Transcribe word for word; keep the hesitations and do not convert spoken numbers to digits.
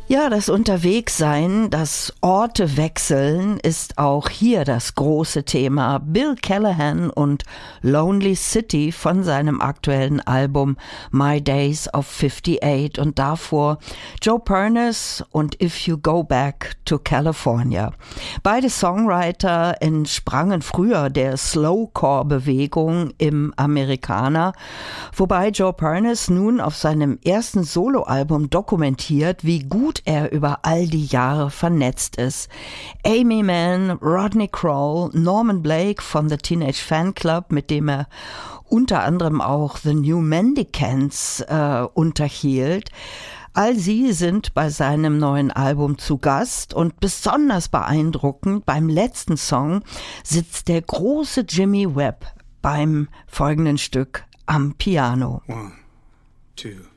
Ja, das Unterwegssein, das Orte wechseln ist auch hier das große Thema. Bill Callahan und Lonely City von seinem aktuellen Album My Days of fifty-eight und davor Joe Pernice und If You Go Back to California. Beide Songwriter entsprangen früher der Slowcore-Bewegung im Amerikaner, wobei Joe Pernice nun auf seinem ersten Soloalbum dokumentiert, wie gut er über all die Jahre vernetzt ist. Amy Mann, Rodney Crowell, Norman Blake von The Teenage Fan Club, mit dem er unter anderem auch The New Mendicants äh, unterhielt. All sie sind bei seinem neuen Album zu Gast und besonders beeindruckend, beim letzten Song sitzt der große Jimmy Webb beim folgenden Stück am Piano. One, two.